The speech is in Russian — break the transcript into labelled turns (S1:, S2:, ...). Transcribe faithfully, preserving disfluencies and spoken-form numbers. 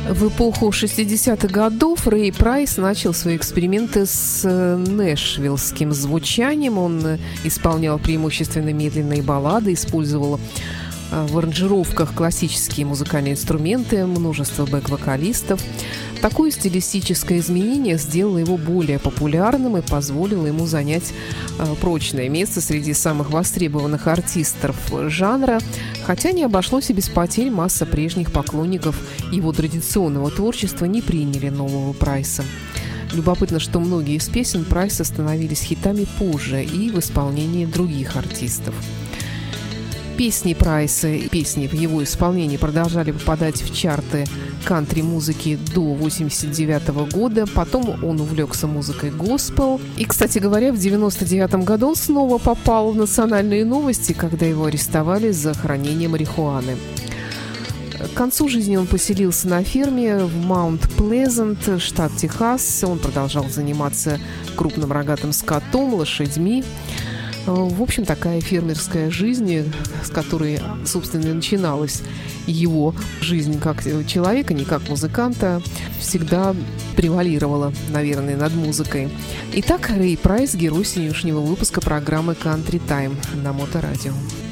S1: В эпоху шестидесятых годов Рэй Прайс начал свои эксперименты с нэшвиллским звучанием. Он исполнял преимущественно медленные баллады, использовал в аранжировках классические музыкальные инструменты, множество бэк-вокалистов. Такое стилистическое изменение сделало его более популярным и позволило ему занять прочное место среди самых востребованных артистов жанра, хотя не обошлось и без потерь. Масса прежних поклонников его традиционного творчества не приняли нового Прайса. Любопытно, что многие из песен Прайса становились хитами позже и в исполнении других артистов. Песни Прайса и песни в его исполнении продолжали попадать в чарты кантри-музыки до восемьдесят девятого года. Потом он увлекся музыкой госпел. И, кстати говоря, в девяносто девятом году он снова попал в национальные новости, когда его арестовали за хранение марихуаны. К концу жизни он поселился на ферме в Маунт-Плезант, штат Техас. Он продолжал заниматься крупным рогатым скотом, лошадьми. В общем, такая фермерская жизнь, с которой, собственно, начиналась его жизнь как человека, не как музыканта, всегда превалировала, наверное, над музыкой. Итак, Рэй Прайс, герой сегодняшнего выпуска программы «Country Time» на Моторадио.